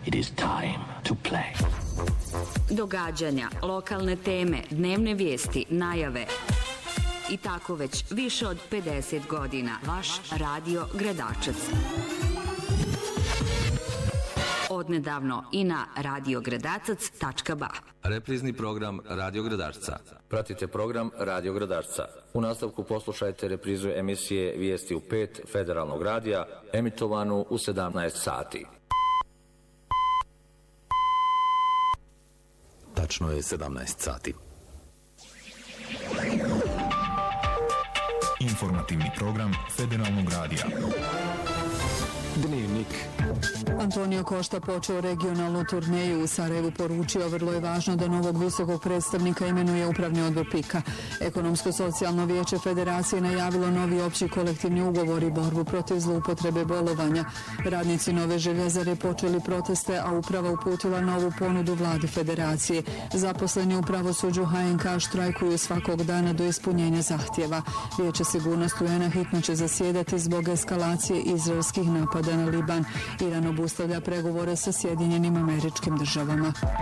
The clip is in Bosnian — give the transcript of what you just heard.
It is time to play. Događanja, lokalne teme, dnevne vijesti, najave. I tako već više od 50 godina. Vaš Radio Gradačac. Odnedavno i na radiogradacac.ba. Reprizni program Radio Gradačca. Pratite program Radio Gradačca. U nastavku poslušajte reprizu emisije Vijesti u 5 Federalnog radija, emitovanu u 17 sati. Tačno je 17 sati. Informativni program Federalnog radija. Dnevnik. Antonio Košta počeo regionalnu turneju u Sarajevu, poručio vrlo je važno da novog visokog predstavnika imenuje upravni odbor PIK-a. Ekonomsko-socijalno vijeće federacije najavilo novi opći kolektivni ugovor i borbu protiv zloupotrebe bolovanja. Radnici Nove Željezare počeli proteste, a uprava uputila novu ponudu vladi federacije. Zaposleni u pravosuđu HNK štrajkuju svakog dana do ispunjenja zahtjeva. Vijeće sigurnosti UN-a hitno će zasjedati zbog eskalacije izraelskih napada na Liban. Iran obustavlja pregovore sa Sjedinjenim Američkim Državama.